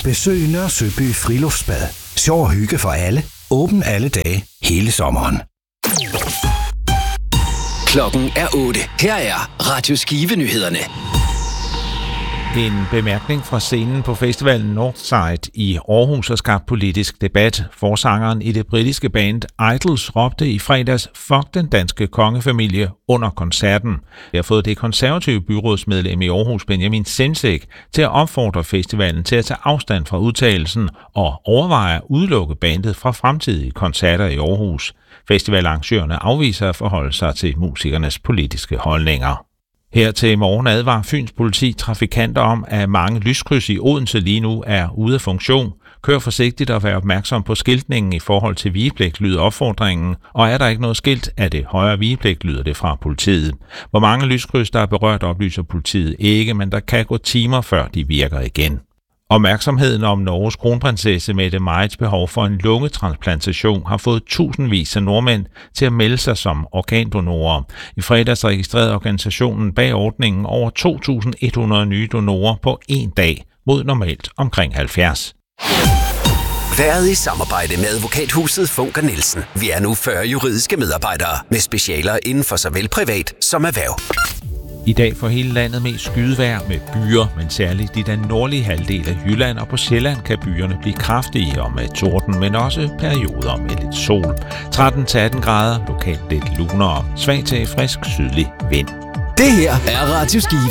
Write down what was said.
Besøg Nørre Søby Friluftsbad. Sjov og hygge for alle. Åben alle dage, hele sommeren. Klokken er 8. Her er Radio Skive-nyhederne. En bemærkning fra scenen på festivalen Northside i Aarhus har skabt politisk debat. Forsangeren i det britiske band Idols råbte i fredags "Fuck den danske kongefamilie" under koncerten. Det har fået det konservative byrådsmedlem i Aarhus, Benjamin Sensek, til at opfordre festivalen til at tage afstand fra udtalelsen og overveje at udelukke bandet fra fremtidige koncerter i Aarhus. Festivalarrangørerne afviser at forholde sig til musikernes politiske holdninger. Her til morgen advarer Fyns politi trafikanter om, at mange lyskryds i Odense lige nu er ude af funktion. Kør forsigtigt og vær opmærksom på skiltningen i forhold til vigepligt, lyder opfordringen, og er der ikke noget skilt af det højere vigepligt, lyder det fra politiet. Hvor mange lyskryds der er berørt, oplyser politiet ikke, men der kan gå timer før de virker igen. Opmærksomheden om Norges kronprinsesse Mette Marits behov for en lungetransplantation har fået tusindvis af nordmænd til at melde sig som organdonorer. I fredags registrerede organisationen bag ordningen over 2.100 nye donorer på en dag, mod normalt omkring 70. Været i samarbejde med advokathuset Funker Nielsen. Vi er nu 40 juridiske medarbejdere med specialer inden for såvel privat som erhverv. I dag for hele landet mest skydevejr med byer, men særligt i den nordlige halvdel af Jylland og på Sjælland kan byerne blive kraftige og med torden, men også perioder med lidt sol. 13-18 grader, lokalt lidt lunere, svag til frisk sydlig vind. Det her er Radio Skive.